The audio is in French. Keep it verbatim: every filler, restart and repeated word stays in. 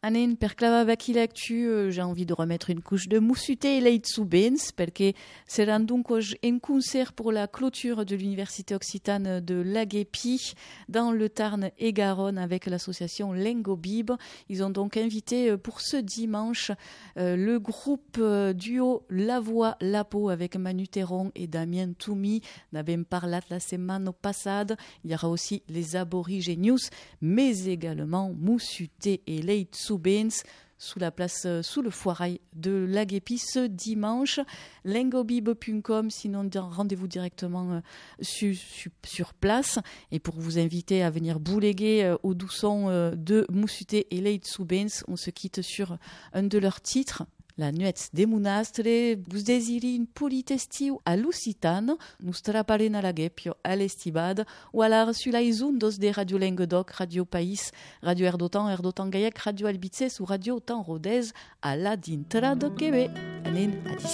Anen, per clavar avec l'actu, euh, j'ai envie de remettre une couche de moussuté et leitsubens, parce que c'est donc un concert pour la clôture de l'Université occitane de Laguépi, dans le Tarn et Garonne, avec l'association Lengo Bib. Ils ont donc invité pour ce dimanche euh, le groupe euh, duo La Voix Lapo avec Manu Terron et Damien Toumi. N'avons parlé la semaine passée. Il y aura aussi les Aborigenius, mais également moussuté et leitsubens sous la place, sous le foirail de Laguépi ce dimanche. lengobib point com, sinon rendez-vous directement sur, sur, sur place. Et pour vous inviter à venir bouléguer au doux son de moussuté et leitsubens, on se quitte sur un de leurs titres. La nuet de Munastre, vous désirez une politestiu à Lusitane, nous straparen à la Gepio à l'Estibade, ou alors sur la Isundos de Radio Languedoc, Radio País, Radio Erdotan, Erdotan Gaillac, Radio Albices ou Radio Tan Rodez à la dintra de Québec. Anen, à